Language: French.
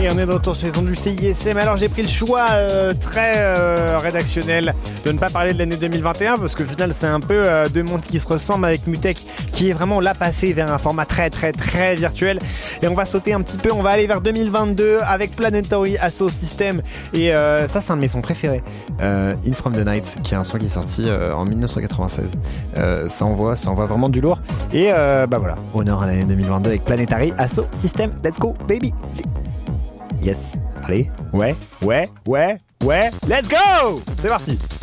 Et on est dans notre saison du CISM. Alors j'ai pris le choix très rédactionnel de ne pas parler de l'année 2021 parce qu'au final c'est un peu deux mondes qui se ressemblent avec Mutek qui est vraiment là passé vers un format très virtuel. Et on va sauter un petit peu, on va aller vers 2022 avec Planetary Assault System. Et ça c'est un de mes sons préférés. In From The Night, qui est un son qui est sorti en 1996. Ça envoie vraiment du lourd. Et voilà, honneur à l'année 2022 avec Planetary Assault System. Let's go baby. Yes, allez, ouais, let's go. C'est parti.